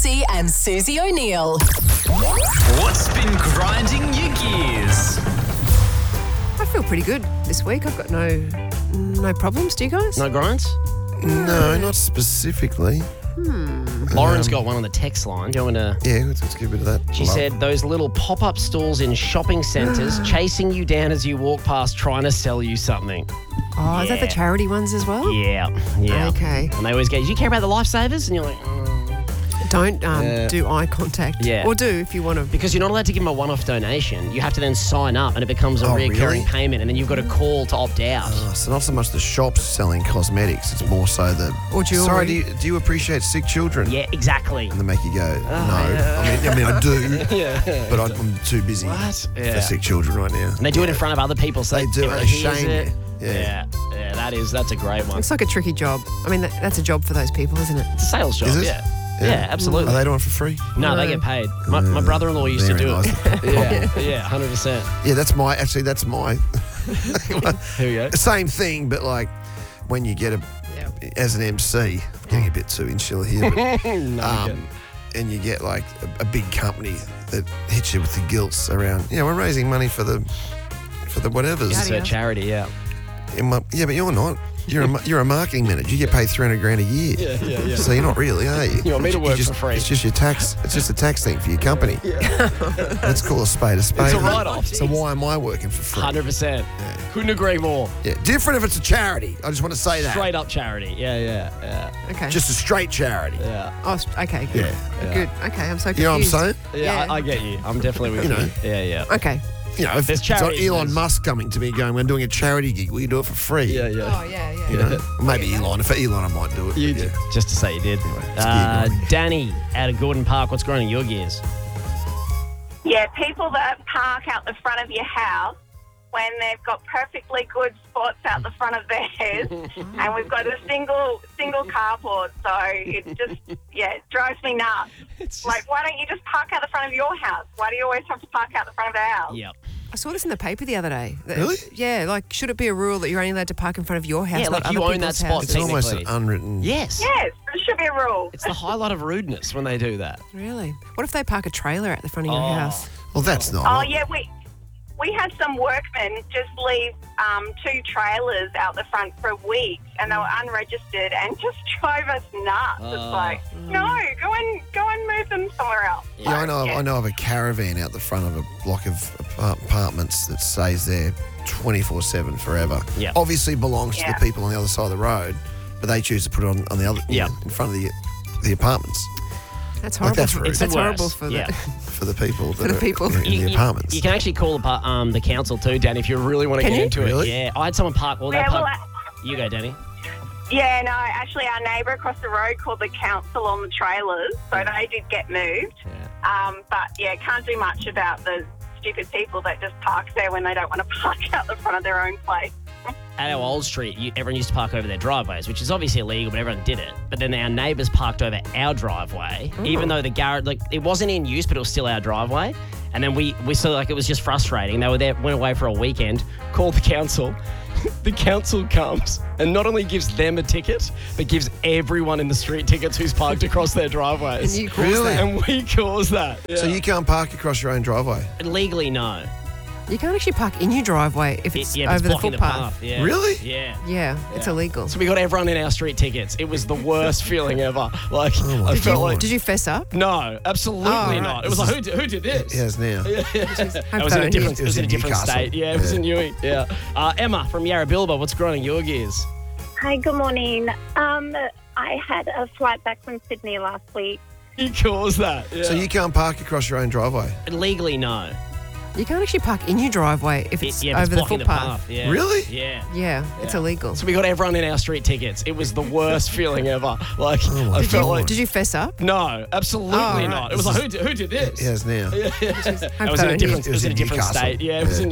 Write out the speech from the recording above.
Massey and Susie O'Neill. What's been grinding your gears? I feel pretty good this week. I've got no problems. Do you guys? No grinds? No, not specifically. Lauren's got one on the text line. Do you want me to... Yeah, let's give a bit of that. She said those little pop-up stalls in shopping centres chasing you down as you walk past trying to sell you something. Oh, is that the charity ones as well? Yeah. Okay. And they always go, do you care about the lifesavers? And you're like, Don't do eye contact. Yeah. Or do if you want to. Because you're not allowed to give them a one-off donation. You have to then sign up and it becomes a reoccurring really? payment and then you've got to call to opt out. So not so much the shops selling cosmetics, it's more so the... Or jewellery. Sorry, do you appreciate sick children? Yeah, exactly. And they make you go, no. I mean, I do, but I'm too busy What? for Yeah. sick children right now. And they do it in front of other people. So They do, everyone they hears shame it. you. Yeah, that's a great one. It's like a tricky job. I mean, that's a job for those people, isn't it? It's a sales job, Is it? Yeah, absolutely. Are they doing it for free? No, they get paid. My brother-in-law used to Very do nice. it. Yeah, 100%. Yeah, that's my... Here we go. Same thing, but like when you get as an MC, I'm getting a bit too insular here, but, and you get like a big company that hits you with the gilts around, we're raising money for the whatevers. It's a charity, yeah. Yeah, but you're not. You're a marketing manager. You get paid $300,000 a year. Yeah. So you're not really, are you? You want me to work for free? It's just your tax. It's just a tax thing for your company. Let's call a spade a spade. It's a write-off. So why am I working for free? 100%. Couldn't agree more. Yeah, different if it's a charity. I just want to say that. Straight up charity. Yeah. Okay. Just a straight charity. Yeah. Oh, okay. Good. Yeah. Good. Okay, I'm so confused. You know what I'm saying? Yeah, I get you. I'm definitely with you. Yeah. Okay. If There's it's not charities, Elon there's- Musk coming to me going, we're doing a charity gig, will you do it for free? Oh, yeah. You know? Maybe Elon. If Elon, I might do it. You but did. Just to say you did. Danny out of Gordon Park, what's growing in your gears? Yeah, people that park out the front of your house when they've got perfectly good spots out the front of theirs, and we've got a single carport, so it just it drives me nuts. Like, why don't you just park out the front of your house? Why do you always have to park out the front of ours? Yep. I saw this in the paper the other day. Really? Yeah, like, should it be a rule that you're only allowed to park in front of your house? Yeah, not like you other own that people's spot. houses? It's almost an Technically. unwritten... Yes. Yes, there should be a rule. It's the highlight of rudeness when they do that. Really? What if they park a trailer at the front of your house? Well, that's not... Oh, yeah, we had some workmen just leave 2 trailers out the front for a week, and they were unregistered and just drove us nuts. It's like, no, go and move them somewhere else. Yeah, I know of a caravan out the front of a block of apartments that stays there 24/7 forever. Yeah. Obviously belongs to the people on the other side of the road, but they choose to put it on the other in front of the apartments. That's horrible. that's rude. It's the That's horrible worst. for Yeah. For the people that the are people. in the apartments. You can actually call the council too, Danny, if you really want to Can get you? into Really? it. Yeah, I had someone park. Well, they Yeah, park. You go, Danny. Yeah, no, actually our neighbour across the road called the council on the trailers, so they did get moved. But, can't do much about the stupid people that just park there when they don't want to park out the front of their own place. At our old street, everyone used to park over their driveways, which is obviously illegal, but everyone did it. But then our neighbours parked over our driveway, even though the garage, it wasn't in use, but it was still our driveway. And then we saw it was just frustrating. They were there, went away for a weekend, called the council. The council comes and not only gives them a ticket, but gives everyone in the street tickets who's parked across their driveways. And you cause that. And we cause that. So you can't park across your own driveway? Legally, no. You can't actually park in your driveway if it's Yeah, but over it's the blocking footpath. path. Yeah. Really? Yeah. Yeah, it's illegal. So we got everyone in our street tickets. It was the worst feeling ever. Like, my I felt God. like... Did you fess up? No, absolutely right. not. It was like, who did this? It has now. It was in a different, It was in different Newcastle. state. Yeah, it was in Ewing. Yeah. Emma from Yarrabilba, what's growing your gears? Hi, good morning. I had a flight back from Sydney last week. You caused that. Yeah. So you can't park across your own driveway? Legally, no. You can't actually park in your driveway if it's Yeah, but over the blocking footpath. path. Yeah. Really? Yeah. Yeah, it's illegal. So we got everyone in our street tickets. It was the worst feeling ever. Like, I Did felt you, like... did you fess up? No, absolutely right. not. It was like, who did this? It has now. It was in a different, It was in different Newcastle. state. Yeah, it was in